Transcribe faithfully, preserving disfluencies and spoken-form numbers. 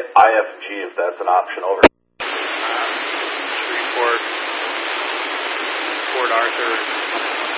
I F G if that's an option. Over. Shreveport, Port Arthur.